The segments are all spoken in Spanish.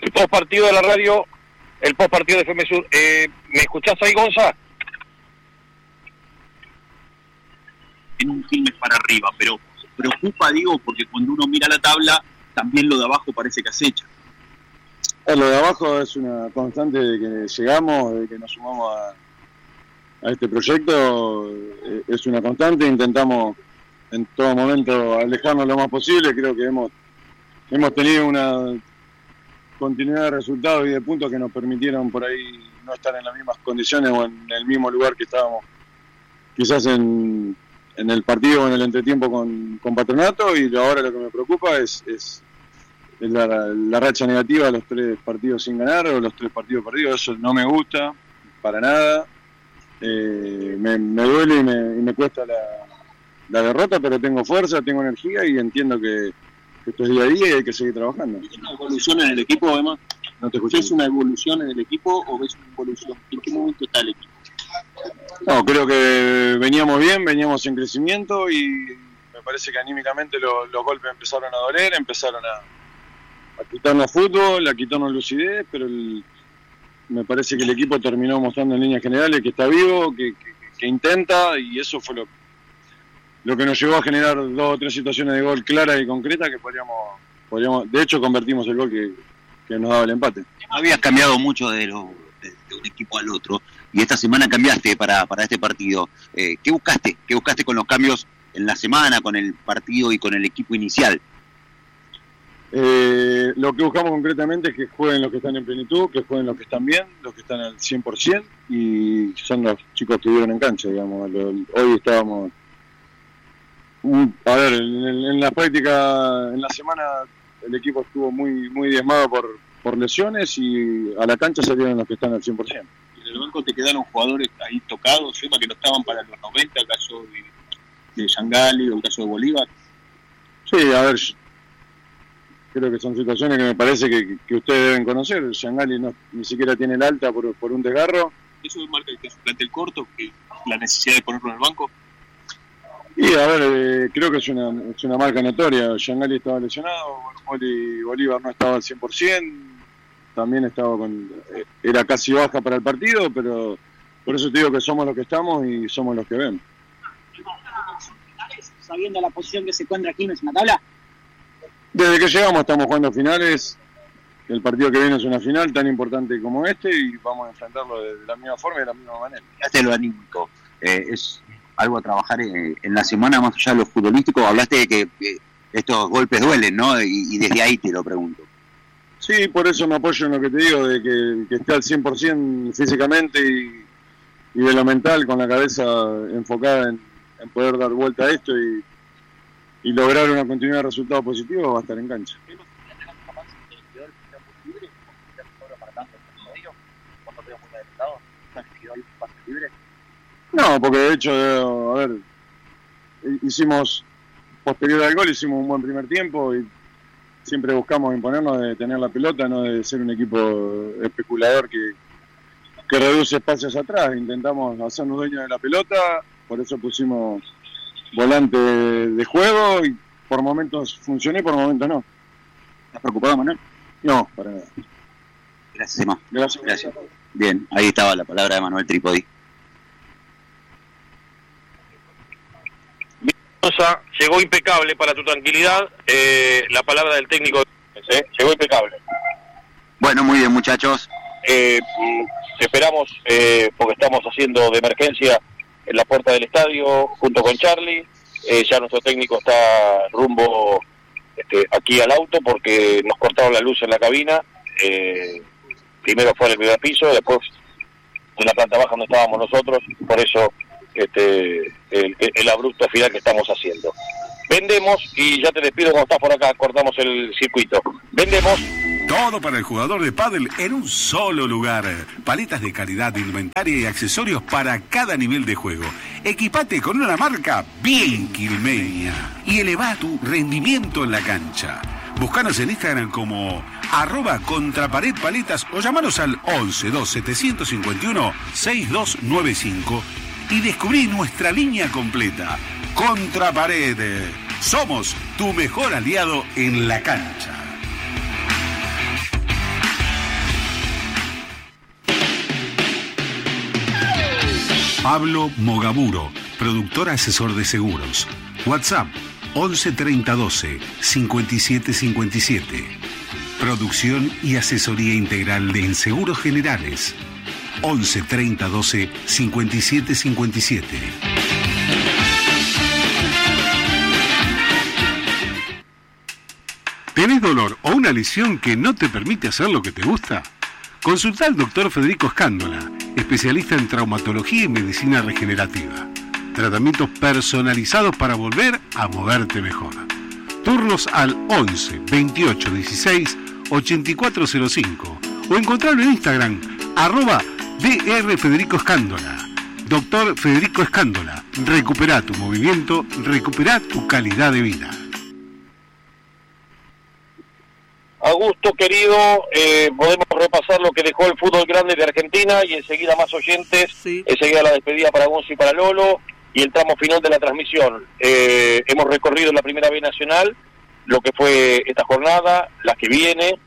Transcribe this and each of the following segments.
el post partido de la radio, el post partido de FM Sur. ¿Me escuchás ahí, Gonza? En un filme para arriba, pero preocupa, digo, porque cuando uno mira la tabla, también lo de abajo parece que acecha. Lo de abajo es una constante de que llegamos, de que nos sumamos a este proyecto, es una constante, intentamos en todo momento alejarnos lo más posible. Creo que hemos tenido una continuidad de resultados y de puntos que nos permitieron por ahí no estar en las mismas condiciones o en el mismo lugar que estábamos quizás en el partido o en el entretiempo con Patronato, y ahora lo que me preocupa es la racha negativa, los 3 partidos sin ganar o los 3 partidos perdidos. Eso no me gusta para nada. Me duele y me cuesta la derrota, pero tengo fuerza, tengo energía y entiendo que esto es día a día y hay que seguir trabajando. ¿Es una evolución en el equipo, además? ¿No te escuché? ¿Es una evolución en el equipo o ves una evolución? ¿En qué momento está el equipo? No, creo que veníamos bien, veníamos en crecimiento y me parece que anímicamente los golpes empezaron a doler, empezaron a quitarnos fútbol, a quitarnos lucidez, pero me parece que el equipo terminó mostrando en líneas generales que está vivo, que intenta, y eso fue lo que nos llevó a generar 2 o 3 situaciones de gol claras y concretas que podríamos, de hecho convertimos el gol que nos daba el empate. Habías cambiado mucho de un equipo al otro y esta semana cambiaste para este partido. ¿Qué buscaste? ¿Qué buscaste con los cambios en la semana, con el partido y con el equipo inicial? Lo que buscamos concretamente es que jueguen los que están en plenitud, que jueguen los que están bien, los que están al 100%, y son los chicos que estuvieron en cancha, digamos. Hoy estábamos... A ver, en la práctica, en la semana, el equipo estuvo muy diezmado por lesiones y a la cancha salieron los que están al 100%. ¿Y en el banco te quedaron jugadores ahí tocados, que no estaban para los 90, el caso de Yangali o el caso de Bolívar? Sí, a ver, creo que son situaciones que me parece que ustedes deben conocer. Yangali ni siquiera tiene el alta por un desgarro. ¿Eso marca que es un plantel corto, que la necesidad de ponerlo en el banco? Y a ver, creo que es una marca notoria. Yangali estaba lesionado, Bolívar no estaba al 100%, también estaba era casi baja para el partido, pero por eso te digo que somos los que estamos y somos los que ven. Sabiendo la posición que se encuentra aquí en la tabla. Desde que llegamos estamos jugando finales. El partido que viene es una final tan importante como este y vamos a enfrentarlo de la misma forma y de la misma manera. Hablaste de lo anímico, es algo a trabajar en la semana más allá de lo futbolístico. Hablaste de que estos golpes duelen, ¿no? Y desde ahí te lo pregunto. Sí, por eso me apoyo en lo que te digo, de que esté al 100% físicamente y de lo mental, con la cabeza enfocada en poder dar vuelta a esto y lograr una continuidad de resultados positivos, va a estar en cancha. No, porque de hecho, a ver, hicimos, posterior al gol, hicimos un buen primer tiempo y siempre buscamos imponernos de tener la pelota, no de ser un equipo especulador que reduce espacios atrás. Intentamos hacernos dueños de la pelota, por eso pusimos volante de juego y por momentos funcionó y por momentos no. ¿Estás preocupado, Manuel? No, para nada. Gracias, Emma. Gracias. Bien, ahí estaba la palabra de Manuel Tripodi. Llegó impecable para tu tranquilidad, la palabra del técnico, llegó impecable. Bueno, muy bien, muchachos. Esperamos, porque estamos haciendo de emergencia en la puerta del estadio junto con Charlie. Ya nuestro técnico está rumbo aquí al auto porque nos cortaron la luz en la cabina. Primero fue en el primer piso, después en la planta baja donde estábamos nosotros, por eso el abrupto final que estamos haciendo. Vendemos, y ya te despido cuando estás por acá, cortamos el circuito. Vendemos todo para el jugador de pádel en un solo lugar. Paletas de calidad, indumentaria y accesorios para cada nivel de juego. Equipate con una marca bien quilmeña y eleva tu rendimiento en la cancha. Búscanos en Instagram como @contraparedpaletas o llamanos al 11 2 751 6295 y descubrí nuestra línea completa. Contrapared. Somos tu mejor aliado en la cancha. Pablo Mogaburo, productor asesor de seguros. WhatsApp 11 30 12 57 57. Producción y asesoría integral de Seguros Generales. 11 30 12 57 57. ¿Tenés dolor o una lesión que no te permite hacer lo que te gusta? Consulta al doctor Federico Escándola, especialista en traumatología y medicina regenerativa. Tratamientos personalizados para volver a moverte mejor. Turnos al 11 28 16 8405 o encontrarlo en Instagram @Dr. Federico Escándola. Doctor Federico Escándola, recupera tu movimiento, recupera tu calidad de vida. Augusto, querido, podemos repasar lo que dejó el fútbol grande de Argentina y enseguida más oyentes, sí. Enseguida la despedida para Gonzo y para Lolo y el tramo final de la transmisión. Hemos recorrido la Primera B Nacional, lo que fue esta jornada, la que viene,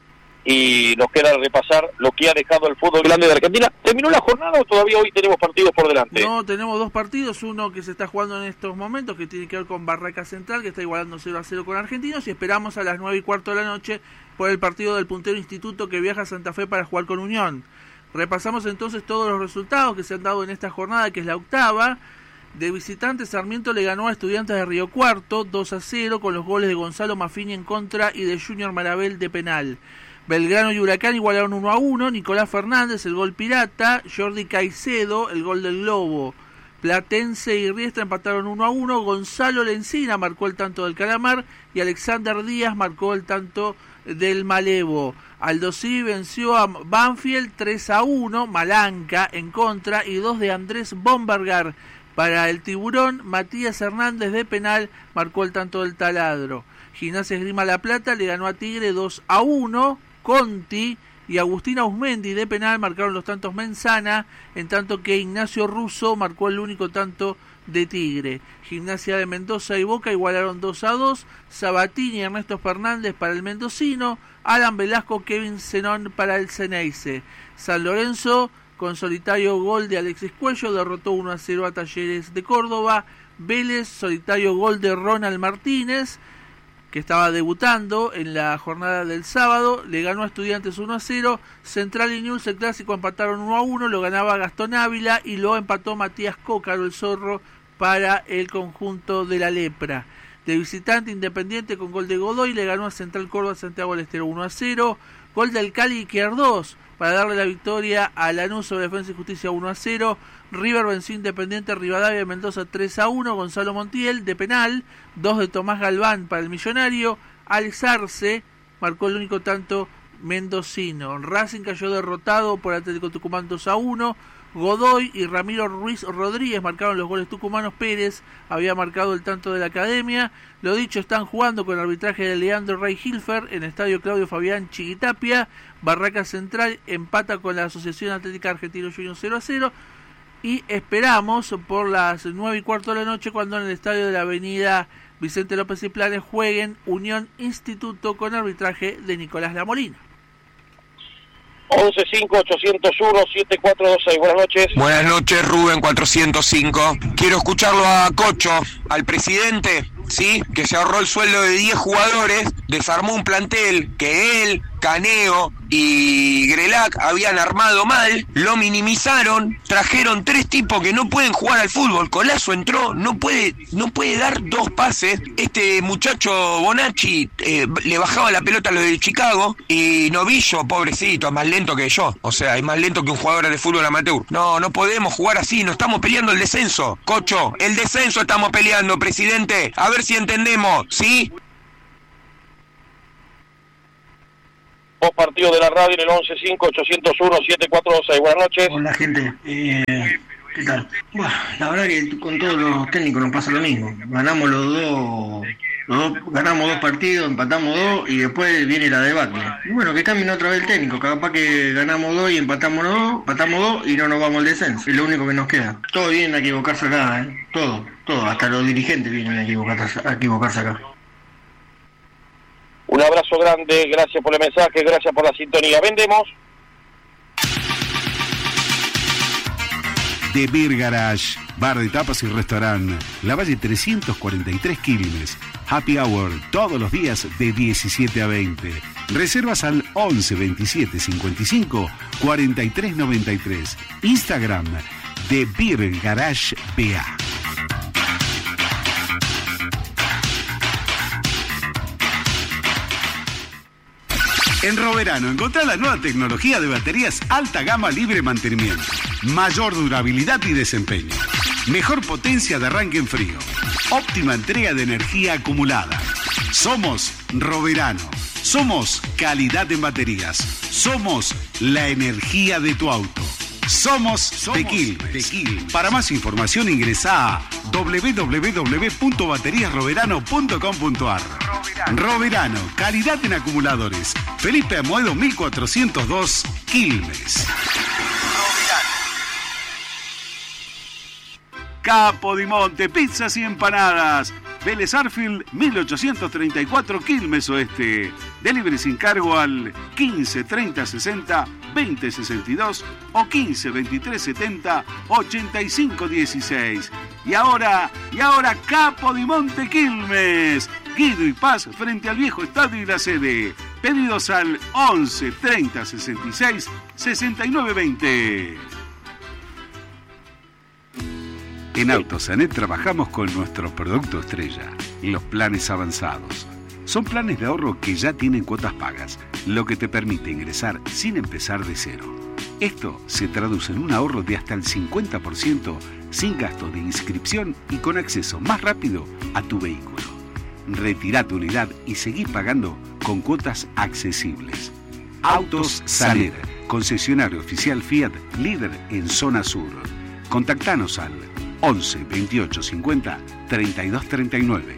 y nos queda repasar lo que ha dejado el fútbol grande de Argentina. ¿Terminó la jornada o todavía hoy tenemos partidos por delante? No, tenemos dos partidos, uno que se está jugando en estos momentos, que tiene que ver con Barraca Central, que está igualando 0-0 con Argentinos, y esperamos a las 9:15 de la noche por el partido del puntero Instituto que viaja a Santa Fe para jugar con Unión. Repasamos entonces todos los resultados que se han dado en esta jornada, que es la octava. De visitante, Sarmiento le ganó a Estudiantes de Río Cuarto 2-0 con los goles de Gonzalo Maffini en contra y de Junior Marabel de penal. Belgrano y Huracán igualaron 1-1, Nicolás Fernández el gol pirata, Jordi Caicedo el gol del Globo. Platense y Riestra empataron 1-1, Gonzalo Lencina marcó el tanto del Calamar y Alexander Díaz marcó el tanto del Malevo. Aldosí venció a Banfield 3-1, Malanca en contra y 2 de Andrés Bombergar. Para el Tiburón, Matías Hernández de penal marcó el tanto del Taladro. Gimnasia Esgrima La Plata le ganó a Tigre 2-1, Conti y Agustín Ausmendi de penal marcaron los tantos Menzana, en tanto que Ignacio Russo marcó el único tanto de Tigre. Gimnasia de Mendoza y Boca igualaron 2-2, Sabatini y Ernesto Fernández para el mendocino, Alan Velasco, Kevin Zenón para el Ceneice. San Lorenzo, con solitario gol de Alexis Cuello, derrotó 1-0 a Talleres de Córdoba. Vélez, solitario gol de Ronald Martínez, que estaba debutando en la jornada del sábado, le ganó a Estudiantes 1-0, Central y Newell's el clásico empataron 1-1, lo ganaba Gastón Ávila y lo empató Matías Cócaro, el zorro, para el conjunto de la Lepra. De visitante, Independiente con gol de Godoy le ganó a Central Córdoba Santiago del Estero 1-0, gol del Cali Izquierdos para darle la victoria a Lanús sobre Defensa y Justicia 1-0, River venció Independiente Rivadavia Mendoza 3-1, Gonzalo Montiel de penal, 2 de Tomás Galván para el Millonario, Alex Arce marcó el único tanto mendocino. Racing cayó derrotado por Atlético Tucumán 2-1, Godoy y Ramiro Ruiz Rodríguez marcaron los goles tucumanos, Pérez había marcado el tanto de la Academia. Lo dicho, están jugando con el arbitraje de Leandro Rey Hilfer en el estadio Claudio Fabián Chiquitapia. Barraca Central empata con la Asociación Atlética Argentino Junior 0-0 y esperamos por las 9:15 de la noche cuando en el estadio de la avenida Vicente López y Planes jueguen Unión Instituto con arbitraje de Nicolás Lamolina. 11-5-801-7426, buenas noches. Buenas noches, Rubén 405. Quiero escucharlo a Cocho, al presidente, ¿sí? Que se ahorró el sueldo de 10 jugadores, desarmó un plantel que él, Caneo y Grelac habían armado mal, lo minimizaron, trajeron 3 tipos que no pueden jugar al fútbol. Colazo entró, no puede dar 2 pases. Este muchacho Bonacci le bajaba la pelota a lo de Chicago, y Novillo, pobrecito, es más lento que yo, o sea, es más lento que un jugador de fútbol amateur. No podemos jugar así, no estamos peleando el descenso, Cocho, el descenso estamos peleando, presidente, a ver si entendemos, ¿sí? Dos partidos de la radio en el 11-5-801-7426, buenas noches. Hola gente, ¿qué tal? Bueno, la verdad que con todos los técnicos nos pasa lo mismo, ganamos los dos ganamos 2 partidos, empatamos 2 y después viene la debacle. Y bueno, que cambien otra vez el técnico, capaz que ganamos 2 y empatamos 2 y no nos vamos al descenso, es lo único que nos queda. Todos vienen a equivocarse acá, todo, hasta los dirigentes vienen a equivocarse acá. Un abrazo grande, gracias por el mensaje, gracias por la sintonía. Vendemos. The Beer Garage, bar de tapas y restaurante, La Valle 343 Quilmes. Happy Hour todos los días de 17 a 20. Reservas al 11 27 55 43 93. Instagram The Beer Garage BA. En Roverano encontrá la nueva tecnología de baterías alta gama libre mantenimiento, mayor durabilidad y desempeño, mejor potencia de arranque en frío, óptima entrega de energía acumulada. Somos Roverano, somos calidad en baterías, somos la energía de tu auto. Somos de Quilmes. Para más información ingresá a www.bateriasroverano.com.ar. Roverano, calidad en acumuladores. Felipe Amoedo 1402, Quilmes. Capodimonte, pizzas y empanadas. Vélez Arfield 1834, Quilmes Oeste. Delivery sin cargo al 15 30 60 20 62 o 15 23 70 85 16. Y ahora Capodimonte, Quilmes. Guido y Paz frente al viejo estadio y la sede. Pedidos al 11 30 66 69 20. En Autosanet trabajamos con nuestro producto estrella, los planes avanzados. Son planes de ahorro que ya tienen cuotas pagas, lo que te permite ingresar sin empezar de cero. Esto se traduce en un ahorro de hasta el 50% sin gasto de inscripción y con acceso más rápido a tu vehículo. Retirá tu unidad y seguí pagando con cuotas accesibles. Autos Sanet, concesionario oficial Fiat, líder en zona sur. Contactanos al 11 28 50 32 39.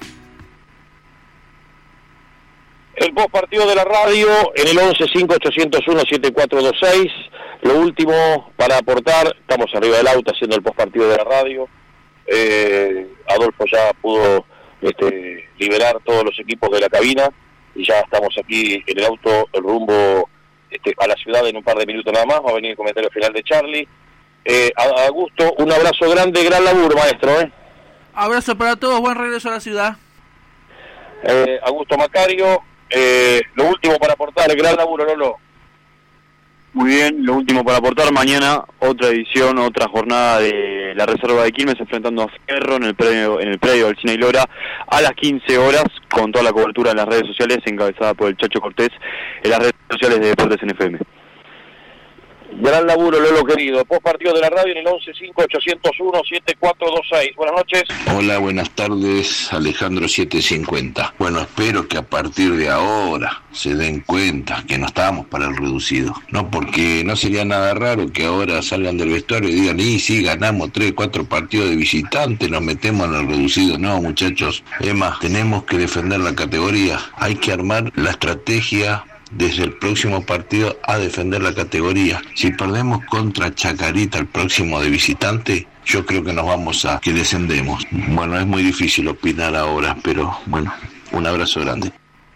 El postpartido de la radio en el 11 5 801 7426. Lo último para aportar, estamos arriba del auto haciendo el postpartido de la radio. Adolfo ya pudo liberar todos los equipos de la cabina y ya estamos aquí en el auto, el rumbo a la ciudad en un par de minutos nada más. Va a venir el comentario final de Charlie. Augusto, un abrazo grande, gran laburo, maestro. Abrazo para todos, buen regreso a la ciudad. Augusto Macario, lo último para aportar, gran laburo, Lolo. Muy bien, lo último para aportar, mañana otra edición, otra jornada de la Reserva de Quilmes enfrentando a Ferro en el predio del Cine y Lora a las 15 horas con toda la cobertura en las redes sociales encabezada por el Chacho Cortés en las redes sociales de Deportes NFM. Gran laburo, Lolo querido. Post partido de la radio en el 11 5 801 7426. Buenas noches. Hola, buenas tardes, Alejandro 750. Bueno, espero que a partir de ahora se den cuenta que no estábamos para el reducido. No, porque no sería nada raro que ahora salgan del vestuario y digan, sí, ganamos 3, 4 partidos de visitante, nos metemos en el reducido. No, muchachos, tenemos que defender la categoría. Hay que armar la estrategia desde el próximo partido a defender la categoría. Si perdemos contra Chacarita el próximo de visitante, yo creo que nos vamos a que descendemos. Bueno, es muy difícil opinar ahora, pero bueno, un abrazo grande.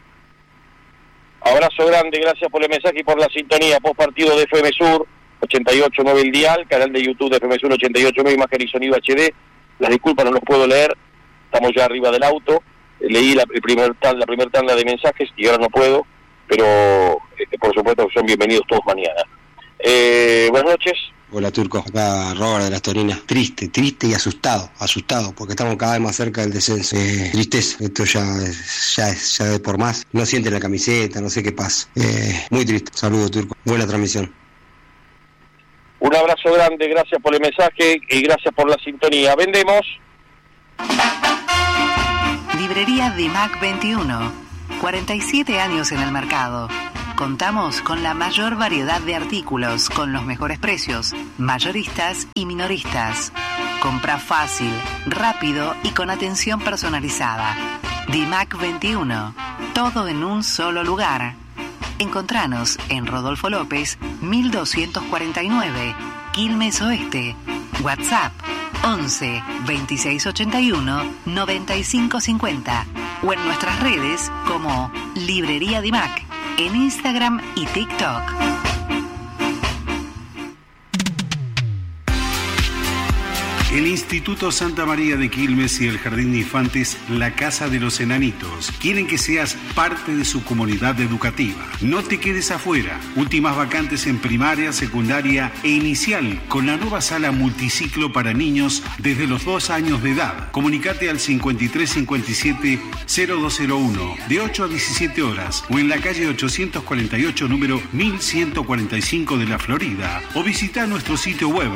Abrazo grande, gracias por el mensaje y por la sintonía. Post partido de FM Sur 88.9 el dial, canal de YouTube de FM Sur 88.9, imagen y sonido HD. Las disculpas, no los puedo leer, estamos ya arriba del auto. Leí la primera tanda de mensajes y ahora no puedo, pero por supuesto son bienvenidos todos mañana. Buenas noches. Hola Turco, acá Robert de Las Torinas. Triste y asustado, porque estamos cada vez más cerca del descenso. Tristeza, esto ya de por más. No sienten la camiseta, no sé qué pasa. Muy triste. Saludos Turco, buena transmisión. Un abrazo grande, gracias por el mensaje y gracias por la sintonía. Vendemos. Librería Dimac 21. 47 años en el mercado. Contamos con la mayor variedad de artículos, con los mejores precios, mayoristas y minoristas. Compra fácil, rápido y con atención personalizada. Dimac 21. Todo en un solo lugar. Encontranos en Rodolfo López, 1249, Quilmes Oeste. WhatsApp 11 26 81 95 50 o en nuestras redes como Librería Dimac en Instagram y TikTok. El Instituto Santa María de Quilmes y el Jardín de Infantes La Casa de los Enanitos quieren que seas parte de su comunidad educativa. No te quedes afuera. Últimas vacantes en primaria, secundaria e inicial con la nueva sala multiciclo para niños desde los 2 años de edad. Comunicate al 5357-0201 de 8 a 17 horas o en la calle 848 número 1145 de la Florida o visita nuestro sitio web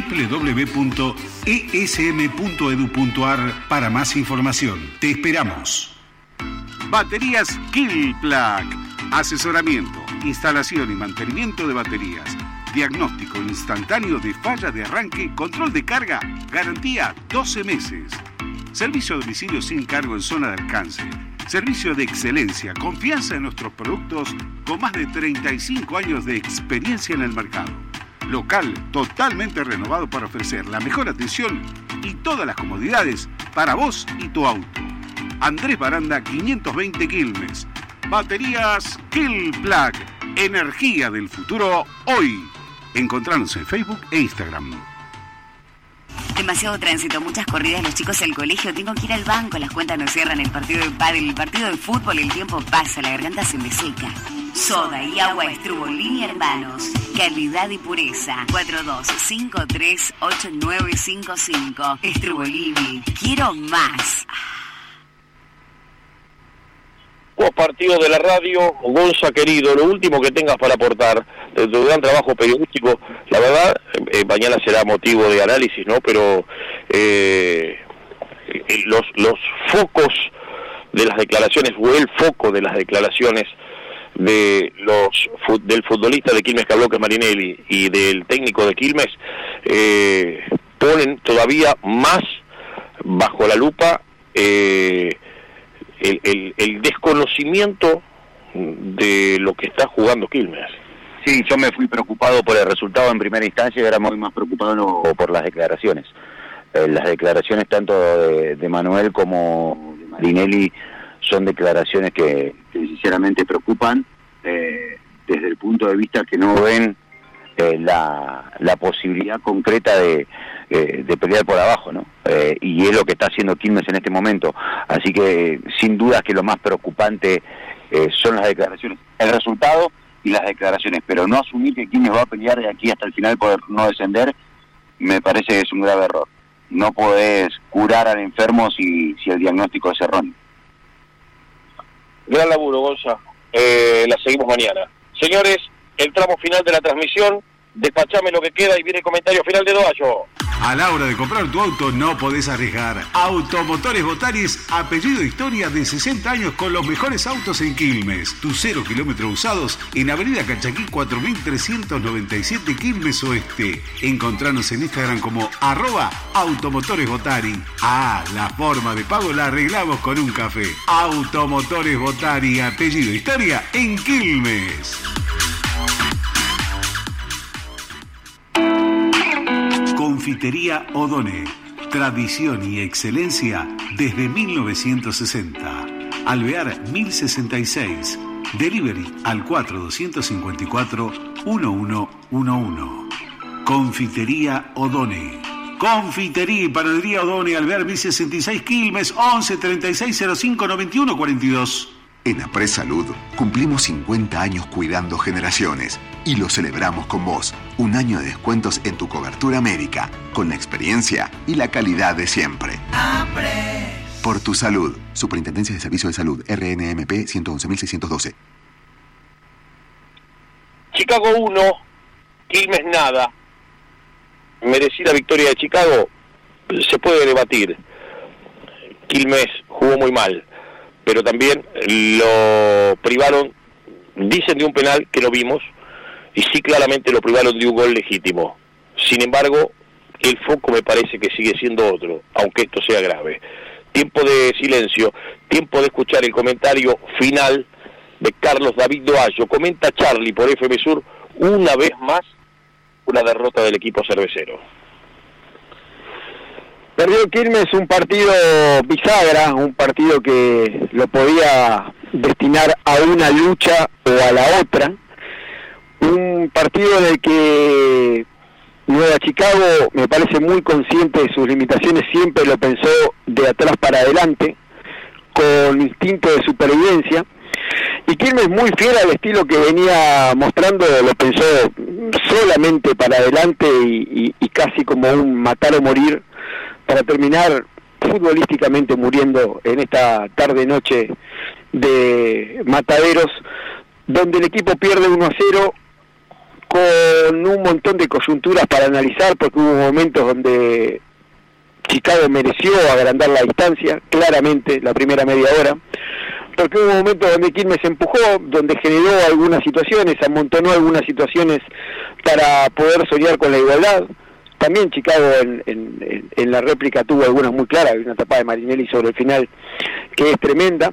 www.esm.edu.ar para más información. Te esperamos. Baterías Killplug. Asesoramiento, instalación y mantenimiento de baterías. Diagnóstico instantáneo de falla de arranque, control de carga, garantía 12 meses. Servicio a domicilio sin cargo en zona de alcance. Servicio de excelencia, confianza en nuestros productos con más de 35 años de experiencia en el mercado. Local totalmente renovado para ofrecer la mejor atención y todas las comodidades para vos y tu auto. Andrés Baranda 520 Quilmes. Baterías Killplug. Energía del futuro hoy. Encontranos en Facebook e Instagram. Demasiado tránsito, muchas corridas, los chicos al colegio, tengo que ir al banco, las cuentas no cierran, el partido de pádel, el partido de fútbol, el tiempo pasa, la garganta se me seca. Soda y agua Estrubolini Hermanos, calidad y pureza. 42538955. Estrubolini, quiero más. Post partido de la radio, Gonza querido, lo último que tengas para aportar de tu gran trabajo periodístico. La verdad, mañana será motivo de análisis, ¿no? Pero los focos de las declaraciones, o el foco de las declaraciones del futbolista de Quilmes que habló, que es Marinelli, y del técnico de Quilmes, ponen todavía más bajo la lupa el desconocimiento de lo que está jugando Quilmes. Sí, yo me fui preocupado por el resultado en primera instancia y ahora me voy más preocupado por las declaraciones. Las declaraciones tanto de Manuel como de Marinelli son declaraciones que sinceramente preocupan desde el punto de vista que no ven la posibilidad concreta de pelear por abajo, ¿no? Y es lo que está haciendo Quilmes en este momento. Así que sin duda que lo más preocupante son las declaraciones, el resultado y las declaraciones, pero no asumir que Quilmes va a pelear de aquí hasta el final por no descender, me parece que es un grave error. No podés curar al enfermo si el diagnóstico es erróneo. Gran laburo, Gonza. La seguimos mañana. Señores, el tramo final de la transmisión, despachame lo que queda y viene el comentario final de Doallo. A la hora de comprar tu auto no podés arriesgar. Automotores Botaris, apellido historia de 60 años con los mejores autos en Quilmes. Tus 0 kilómetros usados en Avenida Cachaquí 4397 Quilmes Oeste. Encontranos en Instagram como @Automotores Botari. La forma de pago la arreglamos con un café. Automotores Botari, apellido historia en Quilmes. Confitería O'Donnell, tradición y excelencia desde 1960. Alvear 1066, delivery al 4254-1111. Confitería O'Donnell. Confitería y panadería O'Donnell, Alvear 1066 Quilmes, 11 36 05 91 42. En Apres Salud cumplimos 50 años cuidando generaciones y lo celebramos con vos. Un año de descuentos en tu cobertura médica, con la experiencia y la calidad de siempre. Apres. Por tu salud. Superintendencia de Servicios de Salud, RNMP 111.612. Chicago 1, Quilmes nada. ¿Merecida la victoria de Chicago? Se puede debatir. Quilmes jugó muy mal, pero también lo privaron, dicen de un penal que no vimos, y sí claramente lo privaron de un gol legítimo. Sin embargo, el foco me parece que sigue siendo otro, aunque esto sea grave. Tiempo de silencio, tiempo de escuchar el comentario final de Carlos David Doallo. Comenta Charlie por FM Sur, una vez más, una derrota del equipo cervecero. Perdió Quilmes un partido bisagra, un partido que lo podía destinar a una lucha o a la otra, un partido en el que Nueva Chicago me parece muy consciente de sus limitaciones, siempre lo pensó de atrás para adelante, con instinto de supervivencia, y Quilmes, muy fiel al estilo que venía mostrando, lo pensó solamente para adelante y casi como un matar o morir, para terminar futbolísticamente muriendo en esta tarde-noche de Mataderos, donde el equipo pierde 1-0 con un montón de coyunturas para analizar, porque hubo momentos donde Chicago mereció agrandar la distancia, claramente, la primera media hora, porque hubo momentos donde Quilmes empujó, donde generó algunas situaciones, amontonó algunas situaciones para poder soñar con la igualdad. También Chicago en la réplica tuvo algunas muy claras, una tapada de Marinelli sobre el final que es tremenda.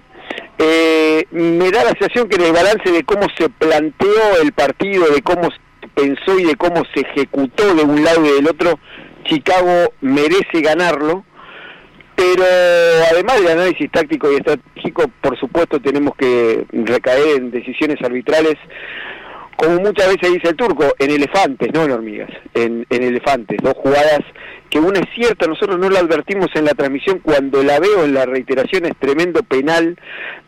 Me da la sensación que en el balance de cómo se planteó el partido, de cómo se pensó y de cómo se ejecutó de un lado y del otro, Chicago merece ganarlo, pero además del análisis táctico y estratégico, por supuesto tenemos que recaer en decisiones arbitrales, como muchas veces dice el turco, en elefantes, no en hormigas, en elefantes, dos jugadas que una es cierta, nosotros no la advertimos en la transmisión, cuando la veo en la reiteración es tremendo penal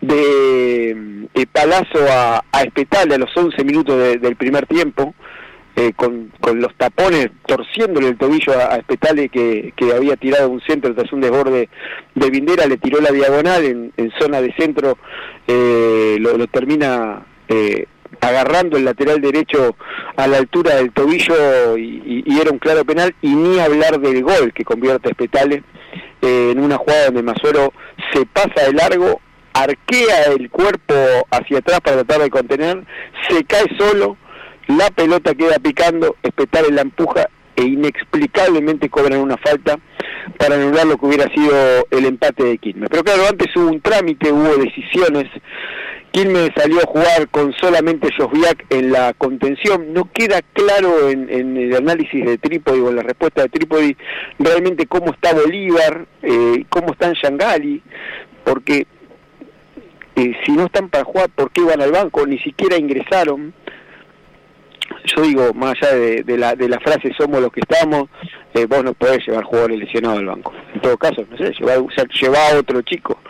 de Palazzo a Spetale a los 11 minutos del primer tiempo, con los tapones torciéndole el tobillo a Spetale que había tirado un centro tras un desborde de Vindera, le tiró la diagonal en zona de centro, lo termina agarrando el lateral derecho a la altura del tobillo y era un claro penal, y ni hablar del gol que convierte a Spetale en una jugada donde Masuero se pasa de largo, arquea el cuerpo hacia atrás para tratar de contener, se cae solo, la pelota queda picando, Spetale la empuja e inexplicablemente cobran una falta para anular lo que hubiera sido el empate de Quilmes. Pero claro, antes hubo un trámite, hubo decisiones. Quilmes salió a jugar con solamente Josviak en la contención. No queda claro en el análisis de Trípodi o en la respuesta de Trípodi realmente cómo está Bolívar, cómo están Yangali, porque si no están para jugar, ¿por qué van al banco? Ni siquiera ingresaron. Yo digo, más allá de la frase somos los que estamos, vos no podés llevar jugadores lesionados al banco. En todo caso, no sé, lleva a otro chico.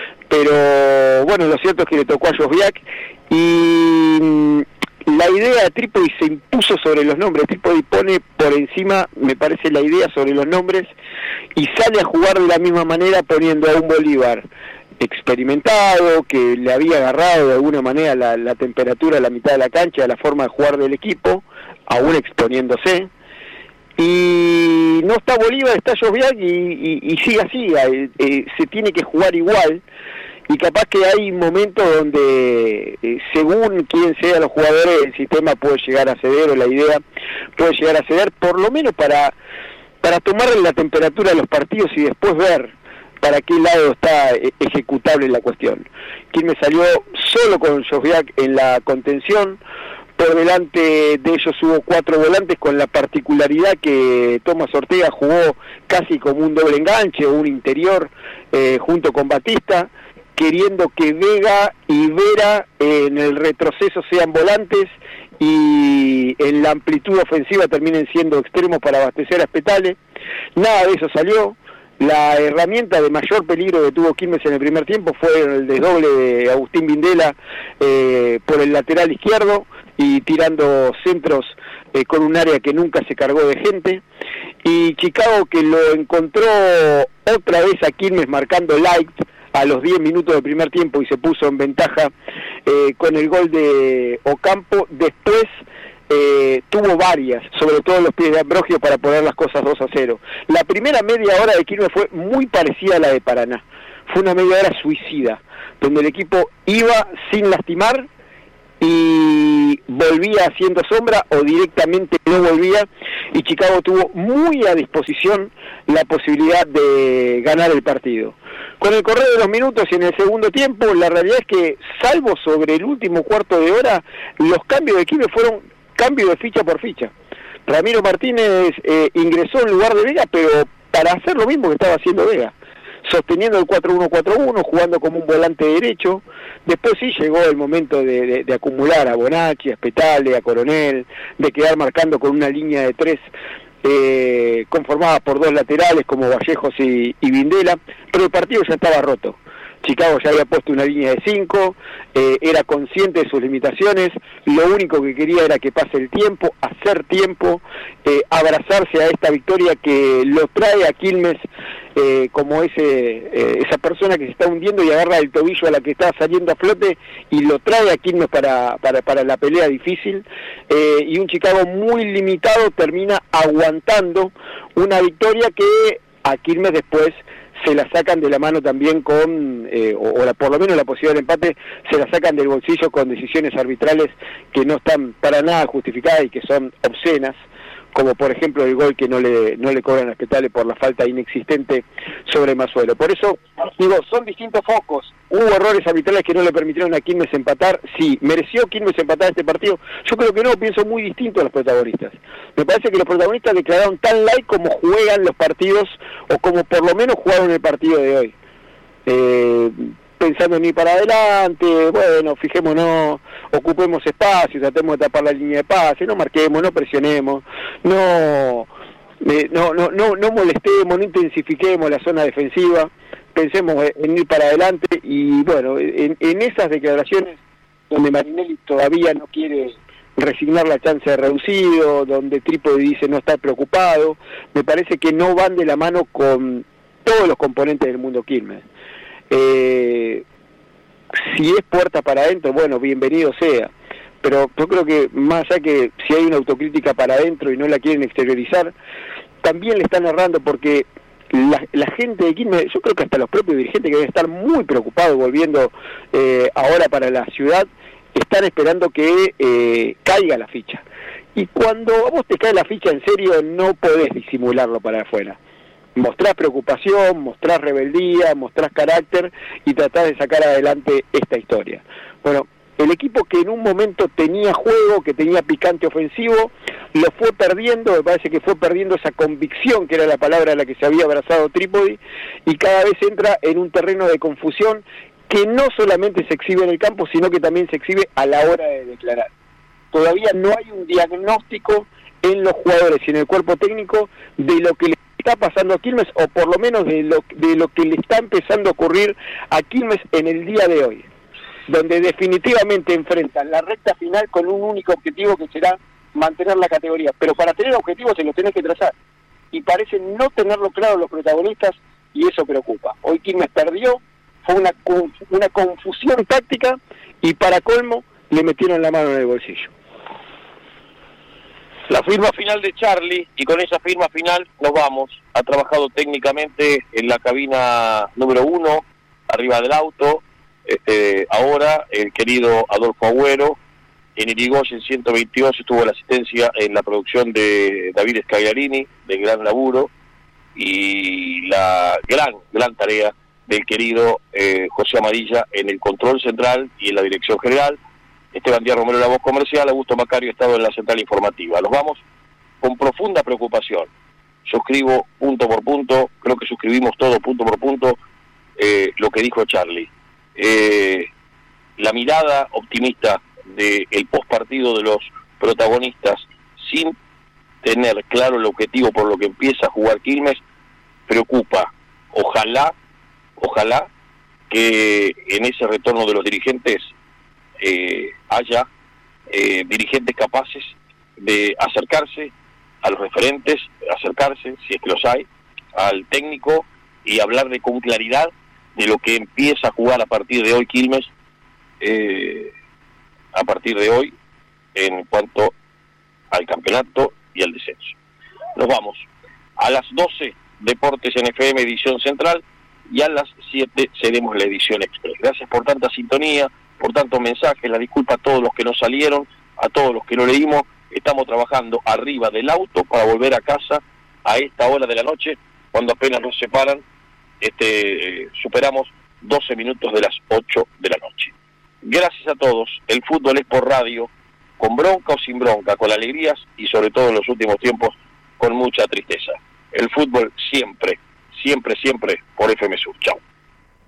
Pero bueno, lo cierto es que le tocó a Josviak y la idea de Trípodi se impuso sobre los nombres. Trípodi pone por encima, me parece, la idea sobre los nombres y sale a jugar de la misma manera, poniendo a un Bolívar experimentado, que le había agarrado de alguna manera la temperatura a la mitad de la cancha, la forma de jugar del equipo, aún exponiéndose. Y no está Bolívar, está Josviak y sigue así, se tiene que jugar igual, y capaz que hay momentos donde según quién sea los jugadores el sistema puede llegar a ceder, o la idea puede llegar a ceder, por lo menos para tomarle la temperatura de los partidos y después ver para qué lado está ejecutable la cuestión. Quilmes salió solo con Josviak en la contención. Por delante de ellos hubo 4 volantes, con la particularidad que Tomás Ortega jugó casi como un doble enganche o un interior junto con Batista, queriendo que Vega y Vera en el retroceso sean volantes y en la amplitud ofensiva terminen siendo extremos para abastecer a Spetale. Nada de eso salió. La herramienta de mayor peligro que tuvo Quilmes en el primer tiempo fue el desdoble de Agustín Vindela por el lateral izquierdo y tirando centros con un área que nunca se cargó de gente, y Chicago, que lo encontró otra vez a Quilmes marcando light a los 10 minutos del primer tiempo y se puso en ventaja con el gol de Ocampo. Después tuvo varias, sobre todo los pies de Ambrogio, para poner las cosas 2-0. La primera media hora de Quilmes fue muy parecida a la de Paraná. Fue una media hora suicida, donde el equipo iba sin lastimar y volvía haciendo sombra, o directamente no volvía, y Chicago tuvo muy a disposición la posibilidad de ganar el partido. Con el correr de los minutos y en el segundo tiempo, la realidad es que, salvo sobre el último cuarto de hora, los cambios de Quilmes fueron cambios de ficha por ficha. Ramiro Martínez ingresó en lugar de Vega, pero para hacer lo mismo que estaba haciendo Vega, sosteniendo el 4-1-4-1, jugando como un volante derecho. Después sí llegó el momento de acumular a Bonacci, a Spetale, a Coronel, de quedar marcando con una línea de 3 conformada por dos laterales como Vallejos y Vindela, pero el partido ya estaba roto. Chicago ya había puesto una línea de 5, era consciente de sus limitaciones, lo único que quería era que pase el tiempo, hacer tiempo, abrazarse a esta victoria que lo trae a Quilmes como esa persona que se está hundiendo y agarra el tobillo a la que está saliendo a flote y lo trae a Quilmes para la pelea difícil, y un Chicago muy limitado termina aguantando una victoria que a Quilmes después se la sacan de la mano también con, por lo menos la posibilidad del empate, se la sacan del bolsillo con decisiones arbitrales que no están para nada justificadas y que son obscenas, como por ejemplo el gol que no le cobran a Petale por la falta inexistente sobre Masuelo. Por eso, digo, son distintos focos. Hubo errores arbitrales que no le permitieron a Quilmes empatar. Sí, ¿mereció Quilmes empatar este partido? Yo creo que no, pienso muy distinto a los protagonistas. Me parece que los protagonistas declararon tan light como juegan los partidos, o como por lo menos jugaron el partido de hoy. Pensando en ir para adelante, bueno, fijémonos, ocupemos espacio, tratemos de tapar la línea de pase, no marquemos, no presionemos, no molestemos, no intensifiquemos la zona defensiva, pensemos en ir para adelante. Y bueno, en esas declaraciones donde Marinelli todavía no quiere resignar la chance de reducido, donde Trípodi dice no estar preocupado, me parece que no van de la mano con todos los componentes del mundo Quilmes. Si es puerta para adentro, bueno, bienvenido sea, pero yo creo que más allá que si hay una autocrítica para adentro y no la quieren exteriorizar, también le están errando, porque la gente de Quilmes, yo creo que hasta los propios dirigentes que deben estar muy preocupados volviendo ahora para la ciudad, están esperando que caiga la ficha, y cuando a vos te cae la ficha en serio no podés disimularlo para afuera. Mostrás preocupación, mostrás rebeldía, mostrás carácter y tratás de sacar adelante esta historia. Bueno, el equipo que en un momento tenía juego, que tenía picante ofensivo, lo fue perdiendo, me parece que fue perdiendo esa convicción, que era la palabra a la que se había abrazado Trípodi, y cada vez entra en un terreno de confusión que no solamente se exhibe en el campo, sino que también se exhibe a la hora de declarar. Todavía no hay un diagnóstico en los jugadores y en el cuerpo técnico de lo que le está pasando a Quilmes, o por lo menos de lo que le está empezando a ocurrir a Quilmes en el día de hoy, donde definitivamente enfrentan la recta final con un único objetivo, que será mantener la categoría. Pero para tener objetivos se los tenés que trazar, y parecen no tenerlo claro los protagonistas, y eso preocupa. Hoy Quilmes perdió, fue una confusión táctica, y para colmo le metieron la mano en el bolsillo. La firma final de Charlie, y con esa firma final nos vamos. Ha trabajado técnicamente en la cabina número 1, arriba del auto, ahora el querido Adolfo Agüero. En Irigoyen 122 estuvo la asistencia en la producción de David Scagliarini, de gran laburo, y la gran tarea del querido José Amarilla en el control central y en la dirección general. Esteban Díaz Romero, la voz comercial. Augusto Macario, estado en la central informativa. Los vamos con profunda preocupación. Suscribo punto por punto, creo que suscribimos todo punto por punto lo que dijo Charlie. La mirada optimista del postpartido de los protagonistas, sin tener claro el objetivo por lo que empieza a jugar Quilmes, preocupa. Ojalá que en ese retorno de los dirigentes haya dirigentes capaces de acercarse a los referentes, acercarse, si es que los hay, al técnico, y hablar con claridad de lo que empieza a jugar a partir de hoy Quilmes, a partir de hoy, en cuanto al campeonato y al descenso. Nos vamos. A las 12, Deportes en FM, edición central, y a las 7 seremos la edición express. Gracias por tanta sintonía, por tantos mensajes. La disculpa a todos los que no salieron, a todos los que no leímos. Estamos trabajando arriba del auto para volver a casa a esta hora de la noche, cuando apenas nos separan, superamos 12 minutos de las 8 de la noche. Gracias a todos. El fútbol es por radio, con bronca o sin bronca, con alegrías y sobre todo en los últimos tiempos con mucha tristeza. El fútbol siempre, siempre, siempre por FM Sur. Chao.